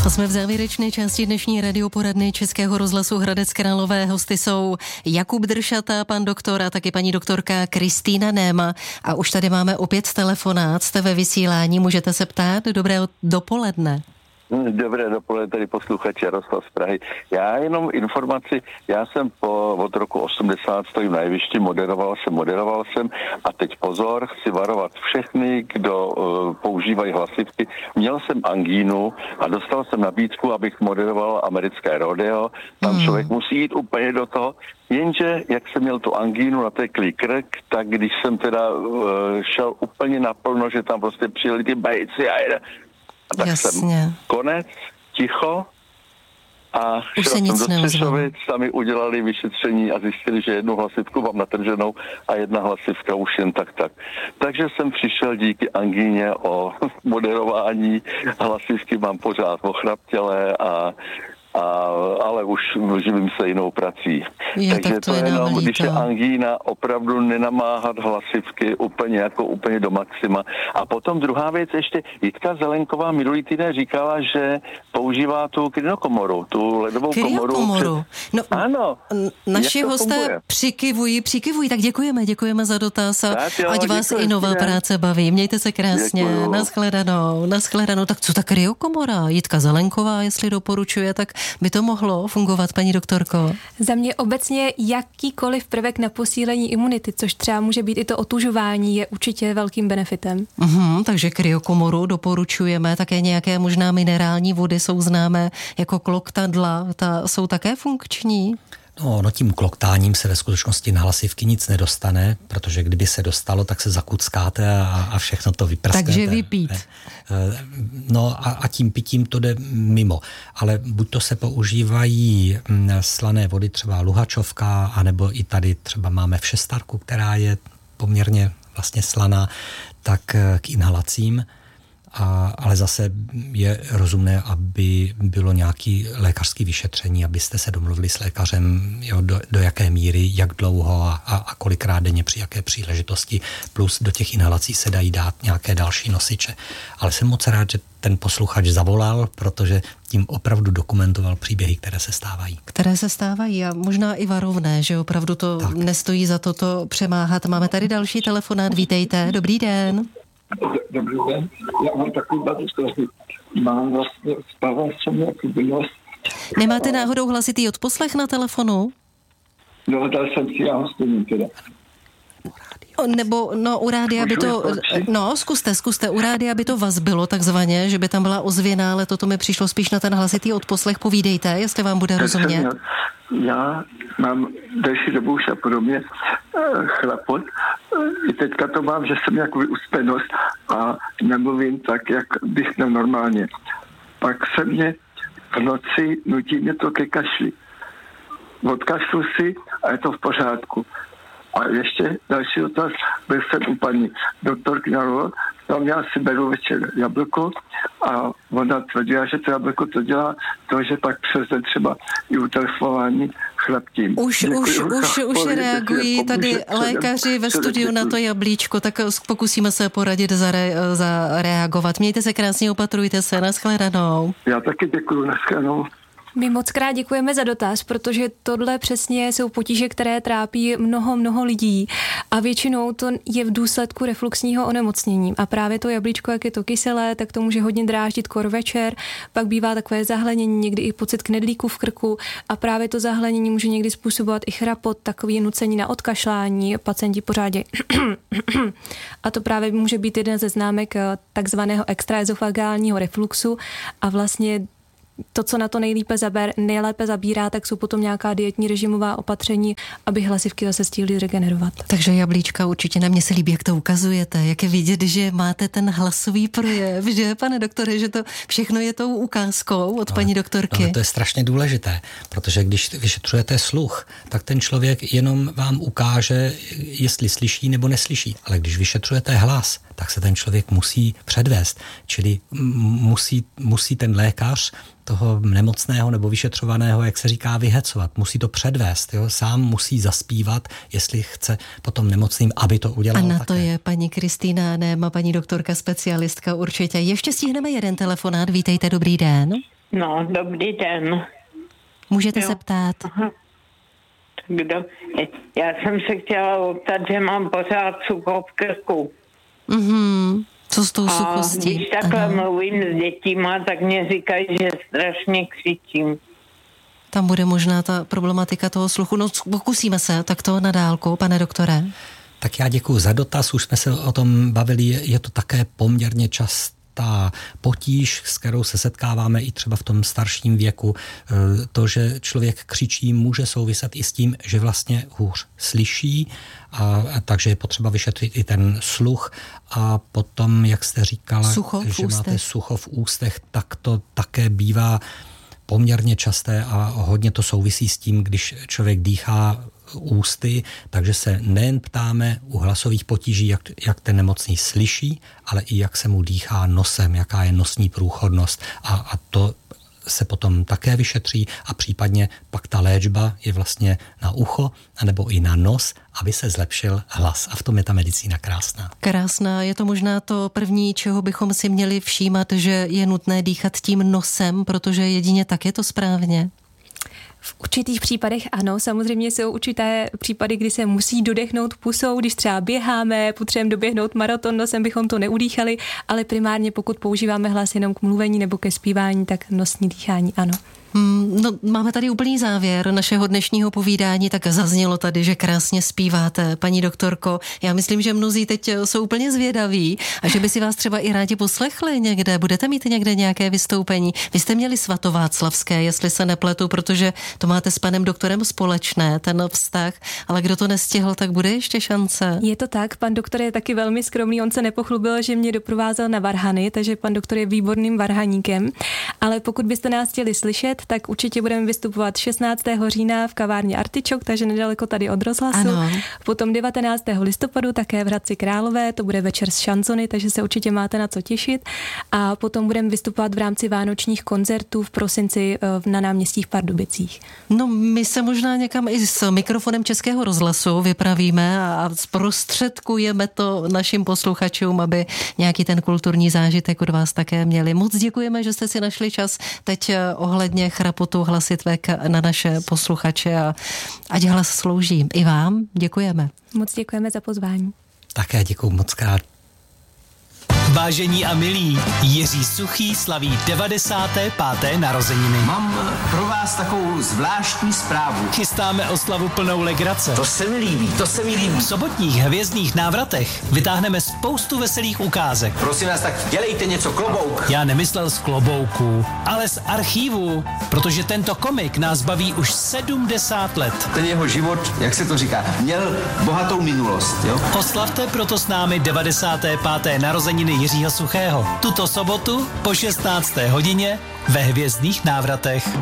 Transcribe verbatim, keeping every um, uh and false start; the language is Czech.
A jsme v závěrečné části dnešní radioporadny Českého rozhlasu Hradec Králové. Hosty jsou Jakub Dršata, pan doktor a taky paní doktorka Kristýna Néma. A už tady máme opět telefonát, jste ve vysílání, můžete se ptát. Dobré dopoledne. Dobré dopoledne, tady posluchač Jaroslav z Prahy. Já jenom informaci, já jsem po, od roku osmdesát stojím na jevišti, moderoval jsem, moderoval jsem a teď pozor, chci varovat všechny, kdo uh, používají hlasivky. Měl jsem angínu a dostal jsem nabídku, abych moderoval americké rodeo. Tam mm. člověk musí jít úplně do toho. Jenže, jak jsem měl tu angínu na teklý krk, tak když jsem teda uh, šel úplně naplno, že tam prostě přijeli ty bajci a jde, a tak Jasně. jsem konec, ticho a už šel se jsem nic do Třešovic, sami udělali vyšetření a zjistili, že jednu hlasivku mám natrženou a jedna hlasivka už jen tak tak. Takže jsem přišel díky angíně o moderování, hlasivky mám pořád ochraptělé a A, ale už živím se jinou prací. Je, Takže tak to to je jenom, líto. když je angína, opravdu nenamáhat hlasivky úplně jako úplně do maxima. A potom druhá věc ještě, Jitka Zelenková minulý týden říkala, že používá tu kryokomoru, tu ledovou komoru. Kryokomoru. No, ano. Naši hosté funguje? přikivují, přikivují, tak děkujeme, děkujeme za dotaz a tak jo, ať vás děkuji, i nová děkuji. práce baví. Mějte se krásně, Děkuju. naschledanou, naschledanou. Tak co ta kryokomora? Jitka Zelenková, jestli doporučuje, tak by to mohlo fungovat, paní doktorko? Za mě obecně jakýkoliv prvek na posílení imunity, což třeba může být i to otužování, je určitě velkým benefitem. Uhum, takže kryokomoru doporučujeme, také nějaké možná minerální vody jsou známé jako kloktadla, ta jsou také funkční? No, no tím kloktáním se ve skutečnosti na hlasivky nic nedostane, protože kdyby se dostalo, tak se zakuckáte a, a všechno to vyprsknete. Takže vypít. No a, a tím pitím to jde mimo. Ale buď to se používají slané vody, třeba luhačovka, anebo i tady třeba máme všestarku, která je poměrně vlastně slaná, tak k inhalacím. A, ale zase je rozumné, aby bylo nějaké lékařské vyšetření, abyste se domluvili s lékařem, jo, do, do jaké míry, jak dlouho a, a, a kolikrát denně při jaké příležitosti, plus do těch inhalací se dají dát nějaké další nosiče. Ale jsem moc rád, že ten posluchač zavolal, protože tím opravdu dokumentoval příběhy, které se stávají. Které se stávají a možná i varovné, že opravdu to tak. Nestojí za to to přemáhat. Máme tady další telefonát, vítejte, dobrý den. Dobrý den, já mám takový dotaz, mám vlastně, spával jsem jako bylost. Nemáte náhodou hlasitý odposlech na telefonu? No, dal jsem si já hostění teda. Nebo, no, u rádia by to, no, zkuste, zkuste, u rádia by to vazbilo takzvaně, že by tam byla ozvěna, ale toto mi přišlo spíš na ten hlasitý odposlech, povídejte, jestli vám bude rozumět. Já mám delší dobu už a podobně chlapot. I teďka to mám, že jsem jako uspenost a nemluvím tak, jak bych měl normálně. Pak se mě v noci nutí mě to ke kašli. Odkašlu si a je to v pořádku. A ještě další otaz, byl jsem u paní doktorky Narod, tam já si beru večer jablko a ona tvrdila, že to jablko to dělá to, že pak přes den třeba i u telefonování chlaptím. Už, Děkuji, už, už, už reagují tady lékaři ve studiu na to jablíčko, tak pokusíme se poradit zare, zareagovat. Mějte se krásně, opatrujte se, nashledanou. Já taky děkuji, nashledanou. My moc krát děkujeme za dotaz, protože tohle přesně jsou potíže, které trápí mnoho, mnoho lidí a většinou to je v důsledku refluxního onemocnění. A právě to jablíčko, jak je to kyselé, tak to může hodně dráždit kor večer, pak bývá takové zahlenění, někdy i pocit knedlíku v krku a právě to zahlenění může někdy způsobovat i chrapot, takový nucení na odkašlání, pacienti pořádě. A to právě může být jeden ze známek takzvaného extraezofagálního refluxu a vlastně to, co na to nejlépe, zaber, nejlépe zabírá, tak jsou potom nějaká dietní režimová opatření, aby hlasivky zase stihly regenerovat. Takže jablíčka určitě, na mě se líbí, jak to ukazujete, jak je vidět, že máte ten hlasový projev, že, pane doktore, že to všechno je tou ukázkou od no, paní doktorky. No, to je strašně důležité, protože když vyšetřujete sluch, tak ten člověk jenom vám ukáže, jestli slyší nebo neslyší. Ale když vyšetřujete hlas, tak se ten člověk musí předvést, čili musí, musí ten lékař toho nemocného nebo vyšetřovaného, jak se říká, vyhecovat. Musí to předvést, jo? Sám musí zaspívat, jestli chce potom nemocným, aby to udělal. A na také. to je paní Kristýna Néma, paní doktorka, specialistka určitě. Ještě stihneme jeden telefonát. Vítejte, dobrý den. No, dobrý den. Můžete Jo. se ptát. Aha. Kdo? Já jsem se chtěla optat, že mám pořád sucho v krku. Mhm. Co s tou A suchostí? když takhle Ano. mluvím s dětima, tak mě říkají, že strašně křičím. Tam bude možná ta problematika toho sluchu. No pokusíme se takto na dálku, pane doktore. Tak já děkuji za dotaz, už jsme se o tom bavili, je to také poměrně častá potíž, s kterou se setkáváme i třeba v tom starším věku. To, že člověk křičí, může souviset i s tím, že vlastně hůř slyší, a, a takže je potřeba vyšetřit i ten sluch. A potom, jak jste říkala, Sucho v že ústech. máte sucho v ústech, tak to také bývá poměrně časté a hodně to souvisí s tím, když člověk dýchá ústy, takže se nejen ptáme u hlasových potíží, jak, jak ten nemocný slyší, ale i jak se mu dýchá nosem, jaká je nosní průchodnost. A, a to se potom také vyšetří a případně pak ta léčba je vlastně na ucho anebo i na nos, aby se zlepšil hlas. A v tom je ta medicína krásná. Krásná, je to možná to první, čeho bychom si měli všímat, že je nutné dýchat tím nosem, protože jedině tak je to správně. V určitých případech ano, samozřejmě jsou určité případy, kdy se musí dodechnout pusou, když třeba běháme, potřebujeme doběhnout maraton, nosem bychom to neudýchali, ale primárně pokud používáme hlas jenom k mluvení nebo ke zpívání, tak nosní dýchání ano. Hmm, no, máme tady úplný závěr našeho dnešního povídání, tak zaznělo tady, že krásně zpíváte, paní doktorko. Já myslím, že mnozí teď jsou úplně zvědaví a že by si vás třeba i rádi poslechli někde. Budete mít někde nějaké vystoupení? Vy jste měli svatováclavské, jestli se nepletu, protože to máte s panem doktorem společné, ten vztah, ale kdo to nestihl, tak bude ještě šance. Je to tak, pan doktor je taky velmi skromný, on se nepochlubil, že mě doprovázel na varhany, takže pan doktor je výborným varhaníkem, ale pokud byste nás chtěli slyšet, tak určitě budeme vystupovat šestnáctého října v kavárně Artičok, takže nedaleko tady od rozhlasu. Ano. Potom devatenáctého listopadu také v Hradci Králové, to bude večer z šansony, takže se určitě máte na co těšit. A potom budeme vystupovat v rámci vánočních koncertů v prosinci na náměstí v Pardubicích. No, my se možná někam i s mikrofonem Českého rozhlasu vypravíme a zprostředkujeme to našim posluchačům, aby nějaký ten kulturní zážitek od vás také měli. Moc děkujeme, že jste si našli čas teď ohledně chrapotu hlasitvek na naše posluchače a ať hlas slouží. I vám děkujeme. Moc děkujeme za pozvání. Také děkuju moc krát. Vážení a milí, Jiří Suchý slaví devadesáté páté narozeniny. Mám pro vás takovou zvláštní zprávu. Chystáme oslavu plnou legrace. To se mi líbí, to se mi líbí. V sobotních hvězdných návratech vytáhneme spoustu veselých ukázek. Prosím vás, tak dělejte něco, klobouk. Já nemyslel z klobouku, ale z archívu, protože tento komik nás baví už sedmdesát let. Ten jeho život, jak se to říká, měl bohatou minulost, jo? Oslavte proto s námi devadesáté páté narozeniny Jiřího Suchého. Tuto sobotu po šestnácté hodině ve hvězdných návratech.